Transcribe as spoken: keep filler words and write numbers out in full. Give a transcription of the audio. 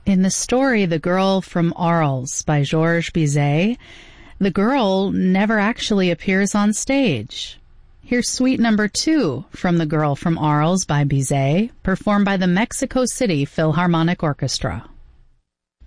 In the story The Girl from Arles by Georges Bizet, the girl never actually appears on stage. Here's suite number two from The Girl from Arles by Bizet, performed by the Mexico City Philharmonic Orchestra.